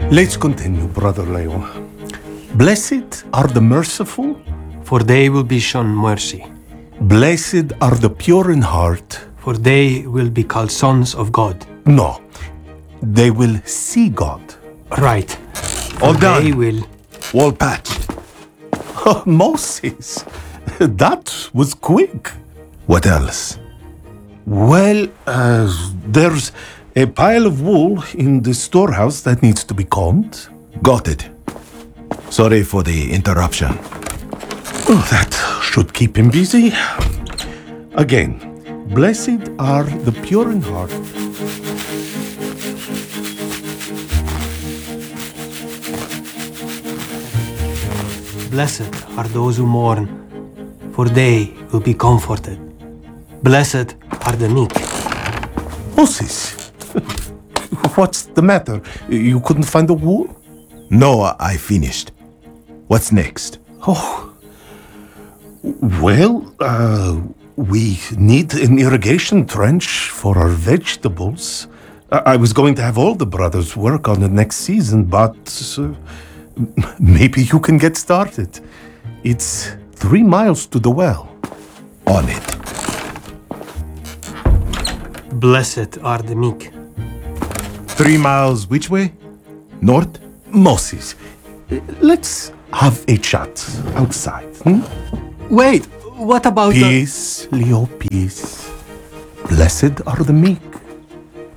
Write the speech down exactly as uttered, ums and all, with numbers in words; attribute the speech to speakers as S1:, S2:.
S1: Let's continue, Brother Leo. Blessed are the merciful,
S2: for they will be shown mercy.
S1: Blessed are the pure in heart,
S2: for they will be called sons of God.
S1: No, they will see God.
S2: Right.
S1: All
S2: For
S1: done.
S2: They will.
S1: Wall patched. Oh, Moses, that was quick.
S3: What else?
S1: Well, uh, there's a pile of wool in the storehouse that needs to be combed.
S3: Got it. Sorry for the interruption.
S1: Oh, that should keep him busy. Again, blessed are the pure in heart.
S2: Blessed are those who mourn, for they will be comforted. Blessed are the meek.
S1: Moses, what's the matter? You couldn't find the wool?
S3: No, I finished. What's next?
S1: Oh, well, uh, we need an irrigation trench for our vegetables. I I was going to have all the brothers work on it next season, but uh, maybe you can get started. It's three miles to the well.
S3: On it.
S2: Blessed are the meek.
S3: Three miles which way? North?
S1: Moses, let's have a chat outside. Hmm?
S2: Wait, what about the...
S1: Peace, Leo, peace. Blessed are the meek.